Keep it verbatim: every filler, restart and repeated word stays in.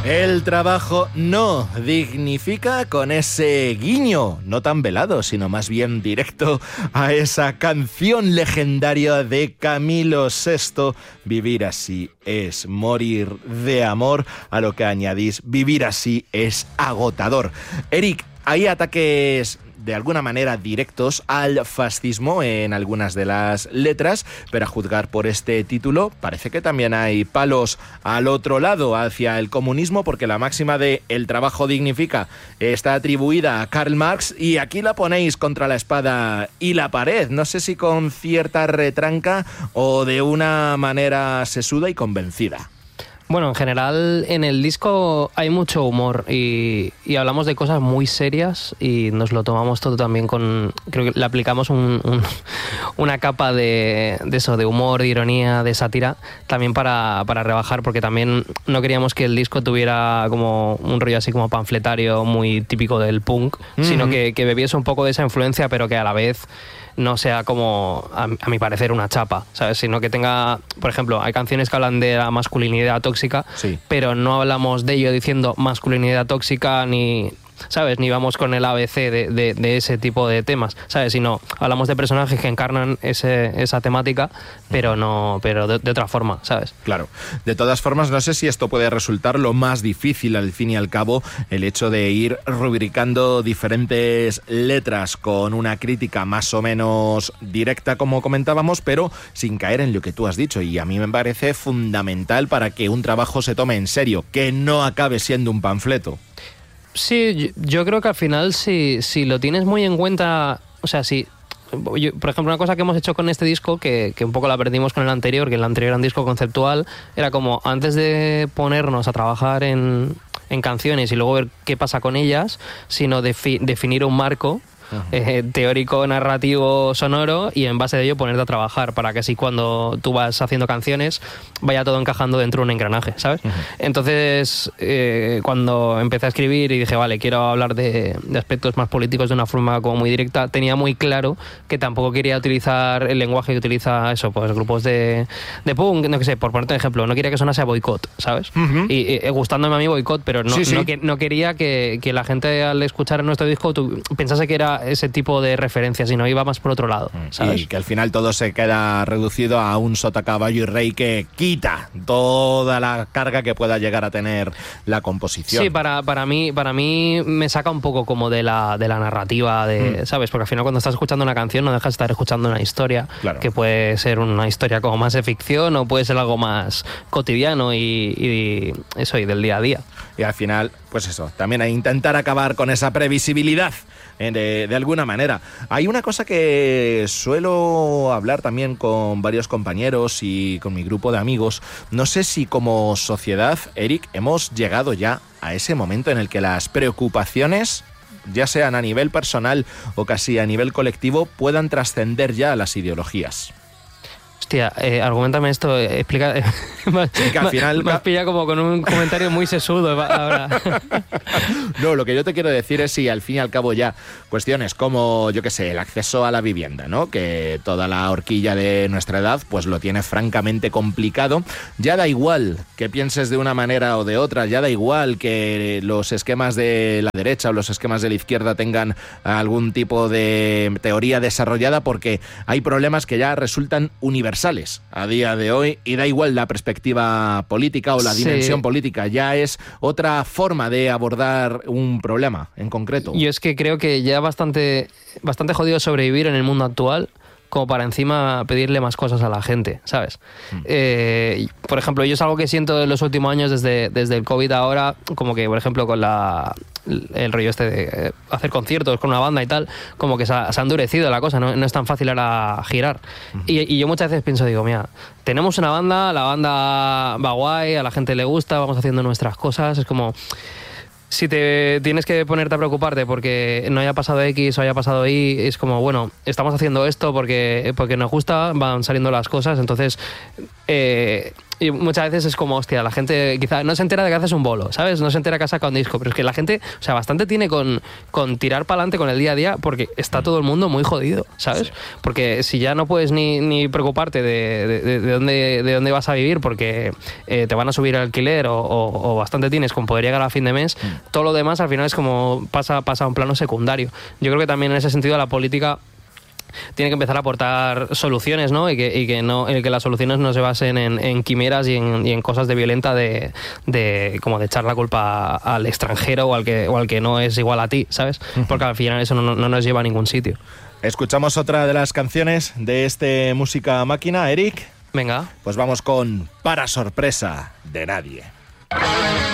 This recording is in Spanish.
El trabajo no dignifica, con ese guiño, no tan velado, sino más bien directo a esa canción legendaria de Camilo sexto, Vivir así es morir de amor, a lo que añadís, vivir así es agotador. Eric, hay ataques de alguna manera directos al fascismo en algunas de las letras, pero a juzgar por este título parece que también hay palos al otro lado, hacia el comunismo, porque la máxima de el trabajo dignifica está atribuida a Karl Marx y aquí la ponéis contra la espada y la pared, no sé si con cierta retranca o de una manera sesuda y convencida. Bueno, en general en el disco hay mucho humor y, y hablamos de cosas muy serias y nos lo tomamos todo también con... Creo que le aplicamos un, un, una capa de, de eso, de humor, de ironía, de sátira, también para, para rebajar, porque también no queríamos que el disco tuviera como un rollo así como panfletario muy típico del punk, mm-hmm. sino que, que bebiese un poco de esa influencia, pero que a la vez no sea como, a, a mi parecer, una chapa, ¿sabes? Sino que tenga, por ejemplo, hay canciones que hablan de la masculinidad tóxica, sí. pero no hablamos de ello diciendo masculinidad tóxica ni... ¿sabes? Ni vamos con el A B C de, de, de ese tipo de temas, ¿sabes? Sino hablamos de personajes que encarnan ese, esa temática, pero no, pero de, de otra forma, ¿sabes? Claro. De todas formas, no sé si esto puede resultar lo más difícil, al fin y al cabo, el hecho de ir rubricando diferentes letras con una crítica más o menos directa, como comentábamos, pero sin caer en lo que tú has dicho. Y a mí me parece fundamental para que un trabajo se tome en serio, que no acabe siendo un panfleto. Sí, yo creo que al final si, si lo tienes muy en cuenta, o sea, si, yo, por ejemplo, una cosa que hemos hecho con este disco, que, que un poco la perdimos con el anterior, que el anterior era un disco conceptual, era como antes de ponernos a trabajar en, en canciones y luego ver qué pasa con ellas, sino defi, definir un marco Eh, teórico, narrativo, sonoro, y en base de ello ponerte a trabajar para que así cuando tú vas haciendo canciones vaya todo encajando dentro de un engranaje, ¿sabes? Uh-huh. Entonces eh, cuando empecé a escribir y dije, vale, quiero hablar de, de aspectos más políticos de una forma como muy directa, tenía muy claro que tampoco quería utilizar el lenguaje que utiliza eso, pues grupos de, de punk, no que sé, por ponerte un ejemplo, no quería que sonase a boicot, ¿sabes? Uh-huh. y, y gustándome a mí boicot, pero no, sí, sí. no, que, no quería que, que la gente al escuchar nuestro disco tú, pensase que era ese tipo de referencias, sino iba más por otro lado, ¿sabes? Y que al final todo se queda reducido a un sota, caballo y rey que quita toda la carga que pueda llegar a tener la composición. Sí, para, para mí para mí me saca un poco como de la, de la narrativa, de, mm. ¿sabes? Porque al final cuando estás escuchando una canción no dejas de estar escuchando una historia, claro. que puede ser una historia como más de ficción o puede ser algo más cotidiano y, y eso, y del día a día. Y al final, pues eso, también hay que intentar acabar con esa previsibilidad De, de alguna manera. Hay una cosa que suelo hablar también con varios compañeros y con mi grupo de amigos. No sé si como sociedad, Eric, hemos llegado ya a ese momento en el que las preocupaciones, ya sean a nivel personal o casi a nivel colectivo, puedan trascender ya a las ideologías. Hostia, eh, argumentame esto, eh, explica... Sí, que al final... Me has pillado como con un comentario muy sesudo ahora. No, lo que yo te quiero decir es si al fin y al cabo ya cuestiones como, yo qué sé, el acceso a la vivienda, ¿no? Que toda la horquilla de nuestra edad pues lo tiene francamente complicado. Ya da igual que pienses de una manera o de otra, ya da igual que los esquemas de la derecha o los esquemas de la izquierda tengan algún tipo de teoría desarrollada, porque hay problemas que ya resultan universales a día de hoy y da igual la perspectiva política o la sí. dimensión política, ya es otra forma de abordar un problema en concreto. Yo es que creo que ya bastante, bastante jodido sobrevivir en el mundo actual como para encima pedirle más cosas a la gente, ¿sabes? Mm. Eh, por ejemplo, yo es algo que siento en los últimos años desde, desde el COVID ahora, como que, por ejemplo, con la el rollo este de hacer conciertos con una banda y tal, como que se ha, se ha endurecido la cosa, no, no es tan fácil ahora girar. Mm. Y, y yo muchas veces pienso, digo, mira, tenemos una banda, la banda va guay, a la gente le gusta, vamos haciendo nuestras cosas, es como... Si te tienes que ponerte a preocuparte porque no haya pasado X o haya pasado Y, es como, bueno, estamos haciendo esto porque, porque nos gusta, van saliendo las cosas, entonces eh, Y muchas veces es como, hostia, la gente quizá no se entera de que haces un bolo, ¿sabes? No se entera que has sacado un disco, pero es que la gente, o sea, bastante tiene con, con tirar para adelante con el día a día porque está todo el mundo muy jodido, ¿sabes? Sí. Porque si ya no puedes ni, ni preocuparte de, de, de, de, dónde, de dónde vas a vivir porque eh, te van a subir el alquiler o, o, o bastante tienes con poder llegar a fin de mes, mm. todo lo demás al final es como pasa, pasa a un plano secundario. Yo creo que también en ese sentido la política tiene que empezar a aportar soluciones, ¿no? Y que, y que no, y que las soluciones no se basen en, en quimeras y en, y en cosas de violenta de, de como de echar la culpa al extranjero o al que o al que no es igual a ti, ¿sabes? Porque al final eso no, no nos lleva a ningún sitio. Escuchamos otra de las canciones de este Música Máquina, Eric. Venga. Pues vamos con Para sorpresa de nadie.